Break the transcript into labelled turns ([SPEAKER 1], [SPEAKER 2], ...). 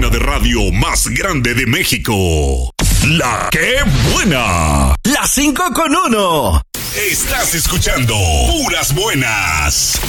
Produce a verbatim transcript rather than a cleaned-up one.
[SPEAKER 1] de radio más grande de México. La que buena.
[SPEAKER 2] La cinco con uno.
[SPEAKER 1] Estás escuchando Puras Buenas.